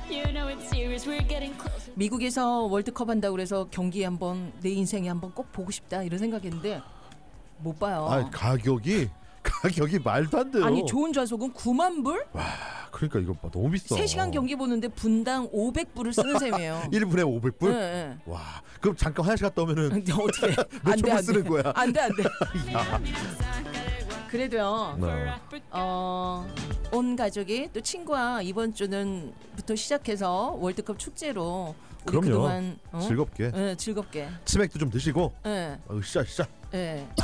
미국에서 월드컵 한다고 그래서 경기 한번 내 인생에 한번 꼭 보고 싶다 이런 생각했는데 못 봐요. 아, 가격이 말도 안 돼요. 아니 좋은 좌석은 9만 불? 와, 그러니까 이거 봐, 너무 비싸. 3시간 경기 보는데 분당 500불을 쓰는 셈이에요. 1분에 500불? 네. 와, 그럼 잠깐 화장실 갔다 오면은 근데 어떻게 몇 초를 쓰는 거야? 안 돼. 그래도요. 네. 온 가족이 또 친구와 이번 주는부터 시작해서 월드컵 축제로 우리 그럼요. 그동안 즐겁게. 네, 즐겁게. 치맥도 좀 드시고. 네. 으쌰. 네.